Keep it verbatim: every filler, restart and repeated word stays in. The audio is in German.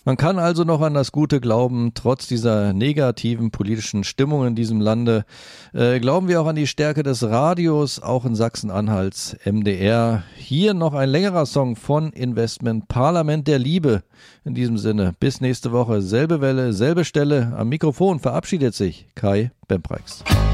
Man kann also noch an das Gute glauben, trotz dieser negativen politischen Stimmung in diesem Lande. Äh, glauben wir auch an die Stärke des Radios, auch in Sachsen-Anhalts M D R. Hier noch ein längerer Song von Investment, Parlament der Liebe. In diesem Sinne, bis nächste Woche, selbe Welle, selbe Stelle. Am Mikrofon verabschiedet sich Kai Bemprex.